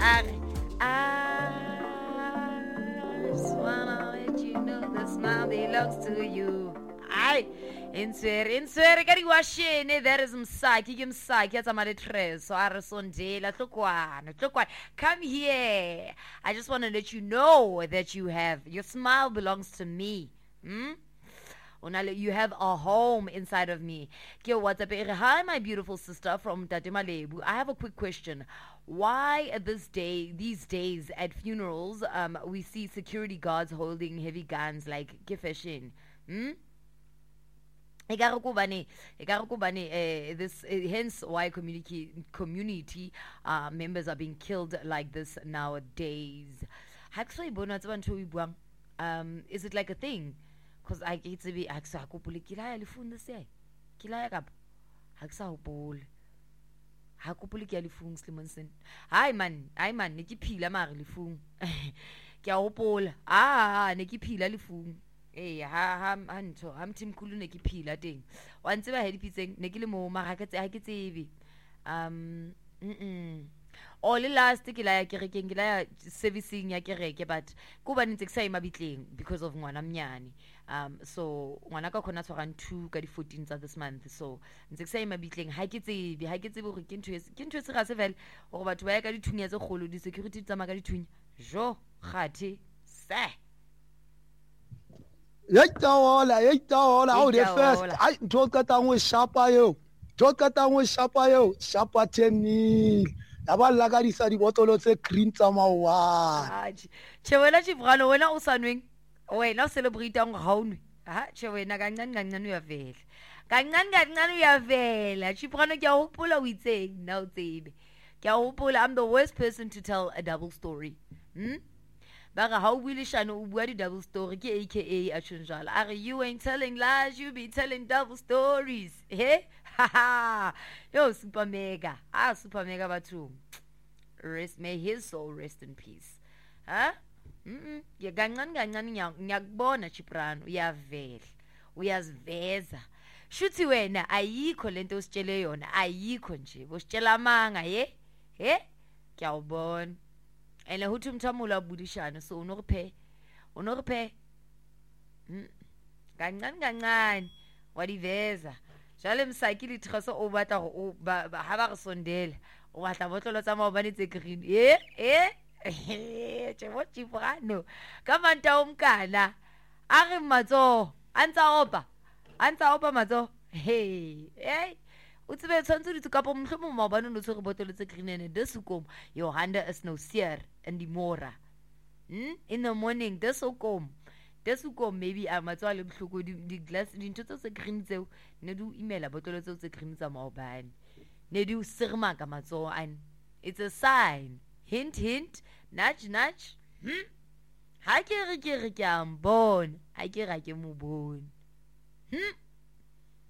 I just wanna let you know the smile belongs to you. Aye. Inswere ka diwashene there is msaki ke msaki atsa maletreso a re sondela tlokwana come here. I just want to let you know that your smile belongs to me. You have a home inside of me. Hi, my beautiful sister from Tatemalebu. I have a quick question. Why these days at funerals, we see security guards holding heavy guns like Kefeshin? Hence why community members are being killed like this nowadays. Is it like a thing? Because I get to be hakupuli kilaya lifun this year. Kilaya kap. Haksa hopol. Hakupuli kia lifung slimonsen. Ay man, neki pila mar lifung. Kia hopol. Neki pila lifung. Ham tim kulu neki pila ding. Once I had pizza, neki limo hakatse. All last kilaya kereke kilaya servicing ya kereke, but kuba nitse kusay mabitling because of ngwana mnyani. So ngwana ka khona tshwarang 2 ka di 14th of this month. So nitse kusay mabitling ha ke tsebe gore ke ntwe se ga se vele gore batho ba ya ka dithunya tse golo di security tsa maka dithunya jo khathi se yitaola how the first I ntho shapa yo shapa teni aba laga di sa di botolo tse green tsa mawa che wena chivgalo wena o sanweng wena o celebrate ang haunwe che wena kancane uyavela chivgalo ke a hopola o itseng na o tsebe ke a hopola. I'm the worst person to tell a double story. Baga how will shano o bua di double story ke aka a tshonjala are you ain't telling lies, you be telling double stories. Yo, super mega bathu. May his soul rest in peace. Ya kancane ngiyakubona Chiprano uyaziveza. Shuthi wena ayikho lento ositshele yona, ayikho nje. Bositshela amanga Kiyawubona. And huthi umthamula budishana so unoriphe. Kancane wadiveza. Jale msakili tkhasa o batla go ba ha ba re sondela o batla botlolo tsa maobane tse green che mo Chiprano ka manta umkana a re matso antsa opa matso o tsebe tshwantse di tsuka po mhlemo maobane no tshwere botlolo tse green and this kom your hand is no seer in the mora in the morning this kom maybe matso a le bohloko di glass di ntho tse green tseo ne di imela botolo tse green tsa maobane ne di sirma ka matso an. It's a sign. Hint, nudge. Ha ke re ke a mbona ha ke ra ke mo bone